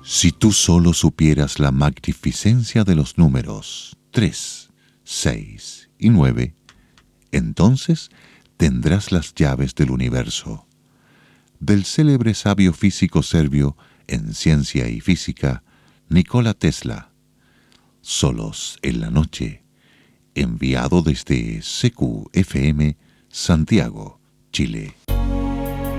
Si tú solo supieras la magnificencia de los números 3, 6 y 9, entonces tendrás las llaves del universo. Del célebre sabio físico serbio en ciencia y física, Nikola Tesla. Solos en la noche. Enviado desde CQFM, Santiago, Chile.